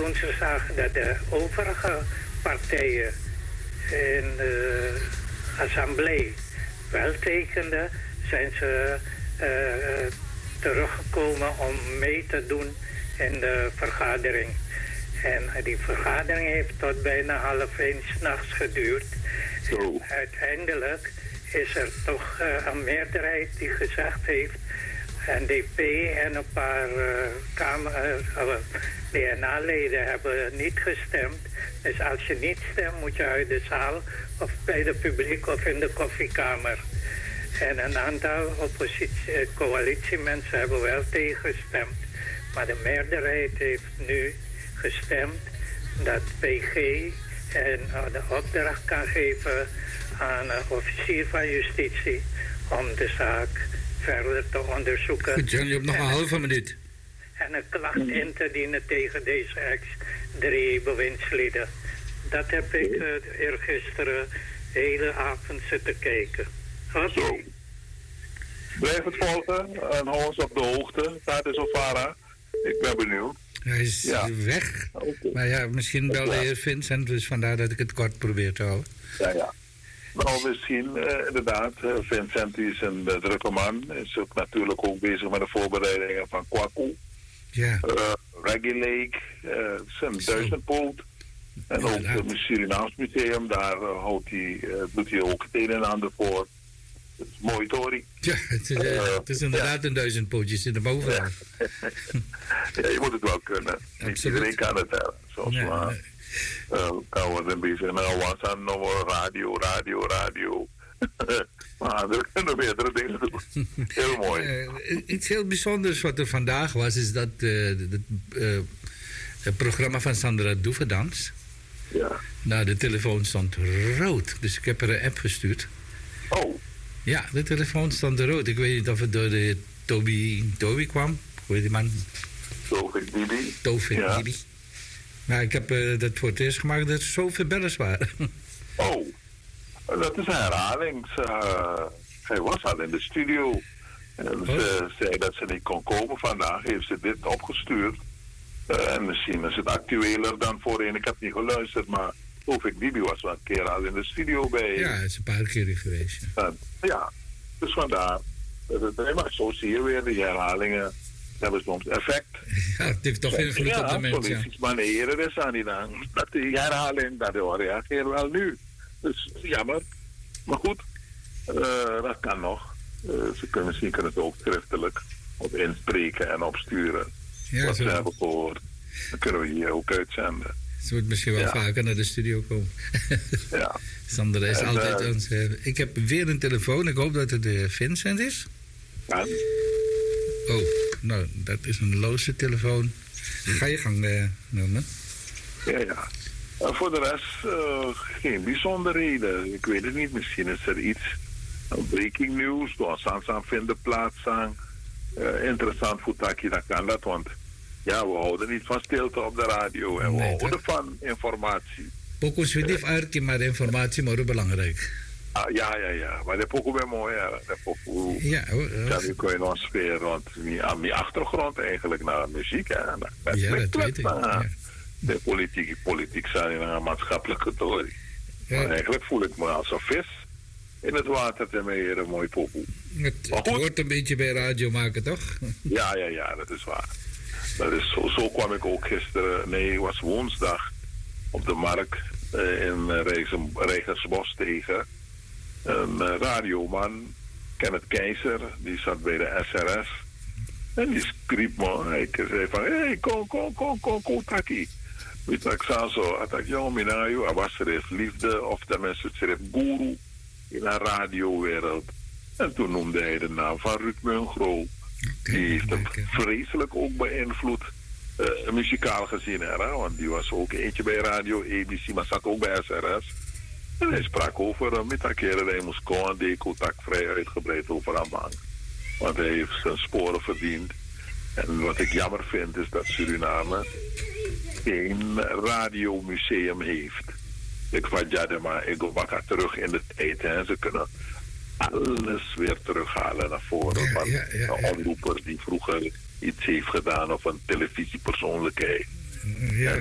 toen ze zagen dat de overige partijen in de assemblee wel tekenden, zijn ze teruggekomen om mee te doen in de vergadering. En die vergadering heeft tot bijna 12:30 s'nachts geduurd. Zo. Uiteindelijk is er toch een meerderheid die gezegd heeft, NDP en een paar DNA-leden hebben niet gestemd. Dus als je niet stemt, moet je uit de zaal of bij de publiek of in de koffiekamer. En een aantal coalitiemensen hebben wel tegengestemd. Maar de meerderheid heeft nu gestemd dat PG de opdracht kan geven aan een officier van justitie om de zaak verder te onderzoeken. Goed, John, je hebt nog een halve minuut. En een klacht in te dienen tegen deze ex-3 bewindslieden. Dat heb ik eergisteren de hele avond zitten kijken. Zo. Blijf het volgen en hou ons op de hoogte. Dat is Ovara. Ik ben benieuwd. Hij is weg. Okay. Maar ja, misschien wel de heer Vincent, dus vandaar dat ik het kort probeer te houden. Ja. Nou, misschien inderdaad, Vincent is een drukke man. Is ook natuurlijk ook bezig met de voorbereidingen van Kwaku. Ja. Reggae Lake, zijn duizendpoot. En ook het Surinaams Museum, daar doet hij ook het een en ander voor. Het is mooi, Tori. Ja, het is inderdaad een duizendpootjes in de bovenaan. Ja, je moet het wel kunnen. Niet iedereen kan het hebben. Zoals kan worden bezig. Nou, was aan radio. Maar er kunnen meerdere dingen doen. Heel mooi. Iets heel bijzonders wat er vandaag was, is dat het programma van Sandra Doevendans. Ja. Nou, de telefoon stond rood. Dus ik heb er een app gestuurd. Oh. Ja, de telefoon stond rood. Ik weet niet of het door de Toby kwam. Hoe heet die man? Tovik Dibi. Maar ik heb dat voor het eerst gemaakt dat er zoveel bellers waren. Oh, dat is een herhaling. Hij was al in de studio. En ze zei dat ze niet kon komen vandaag. Heeft ze dit opgestuurd. En misschien is het actueler dan voorheen. Ik heb niet geluisterd, maar Tovik Dibi was wel een keer al in de studio bij. Ja, het is een paar keer geweest. Ja, dus vandaar. Maar zo zie je weer, die herhalingen hebben soms effect. Ja, het heeft toch invloed op de mensen. Politisch manieren is aan die dan. Dat die herhaling, dat reageert wel nu. Dus jammer. Maar goed, dat kan nog. Misschien kunnen ze ook schriftelijk op inspreken en opsturen. Ja, wat ze hebben gehoord. Dan kunnen we hier ook uitzenden. Ze moet misschien wel vaker naar de studio komen. Ja. Sander is altijd ons. Ik heb weer een telefoon. Ik hoop dat het Vincent is. Ja. Oh, nou, dat is een loze telefoon. Ga je gang, Norman. Ja. Voor de rest geen bijzonderheden. Ik weet het niet. Misschien is er iets. Breaking news. Door Sansan vinden plaats aan. Interessant voor Taki, dat kan dat. Want ja, we houden niet van stilte op de radio. En we houden van informatie. Pokos weet niet uit, maar informatie maar ook belangrijk. Ja. Maar de pokoe ben mooi, ja. De pokoe. Ja, die kun je nog spelen. Want aan mijn achtergrond eigenlijk naar muziek. Hè. Dat weet ik. De politiek zijn in een maatschappelijke tory. Ja. Maar eigenlijk voel ik me als een vis in het water te meer een mooi pokoe. Het hoort een beetje bij radio maken, toch? Ja, dat is waar. Dat is zo kwam ik ook gisteren, het was woensdag, op de markt in Regensbos tegen een radioman, Kenneth Keizer, die zat bij de SRS. En die riep me, hij zei van, hey, kom, Taki. Weet je, ik zei zo, ik minayu, er was er liefde, of tenminste het schreef guru in een radiowereld. En toen noemde hij de naam van Ruud Mungro. Die heeft hem vreselijk ook beïnvloed, muzikaal gezien. Want die was ook eentje bij Radio ABC, maar zat ook bij SRS. En hij sprak over met een keer dat hij moest komen, die contact vrij uitgebreid over aan bank. Want hij heeft zijn sporen verdiend. En wat ik jammer vind is dat Suriname geen radiomuseum heeft. Ik wat maar ik ga terug in de tijd. Hè. Ze kunnen alles weer terughalen naar voren. Van een omroeper die vroeger iets heeft gedaan of een televisiepersoonlijkheid. Ja.